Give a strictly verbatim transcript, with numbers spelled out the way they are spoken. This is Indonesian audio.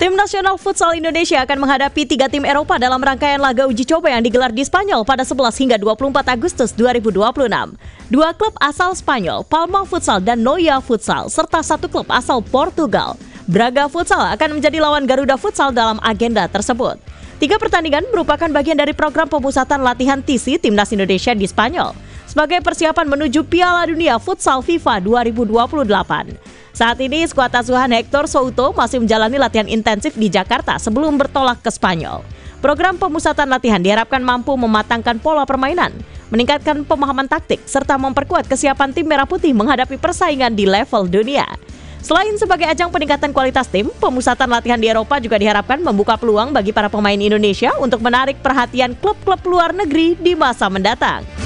Tim nasional futsal Indonesia akan menghadapi tiga tim Eropa dalam rangkaian laga uji coba yang digelar di Spanyol pada sebelas hingga dua puluh empat Agustus dua ribu dua puluh enam. Dua klub asal Spanyol, Palma Futsal dan Noia Futsal, serta satu klub asal Portugal, Braga Futsal, akan menjadi lawan Garuda Futsal dalam agenda tersebut. Tiga pertandingan merupakan bagian dari program pemusatan latihan T C Timnas Indonesia di Spanyol sebagai persiapan menuju Piala Dunia Futsal FIFA dua ribu dua puluh delapan. Saat ini skuad asuhan Hector Souto masih menjalani latihan intensif di Jakarta sebelum bertolak ke Spanyol. Program pemusatan latihan diharapkan mampu mematangkan pola permainan, meningkatkan pemahaman taktik, serta memperkuat kesiapan tim Merah Putih menghadapi persaingan di level dunia. Selain sebagai ajang peningkatan kualitas tim, pemusatan latihan di Eropa juga diharapkan membuka peluang bagi para pemain Indonesia untuk menarik perhatian klub-klub luar negeri di masa mendatang.